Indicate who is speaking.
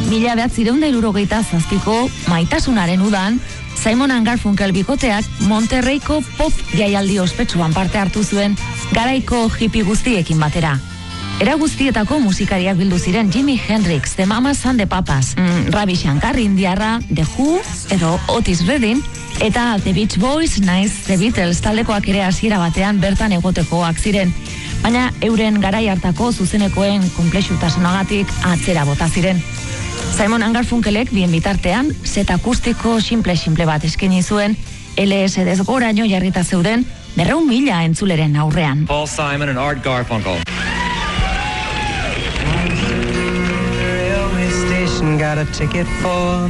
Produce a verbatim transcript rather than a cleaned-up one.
Speaker 1: mila bederatziehun eta hirurogeita zazpiko maitasunaren udan, Simon and Garfunkel bikoteak Monterreiko pop jaialdi ospetsuan parte hartu zuen garaiko hippie guztiekin batera. Era guztietako musikariak bildu ziren Jimi Hendrix, The Mamas and the Papas, mm, Ravi Shankar indiarra, The Who edo Otis Redding, eta The Beach Boys naiz The Beatles taldekoak ere hasiera batean bertan egotekoak ziren, baina euren garai hartako zuzenekoen konplexutasunagatik atzera bota ziren. Simon and Garfunkelek bien bitartean set akustiko simple-simple bat eskaini zuen, L S D goraino jarrita zeuden berrehun mila entzuleren aurrean.
Speaker 2: Paul Simon and Art Garfunkel.
Speaker 3: Railway station got a ticket for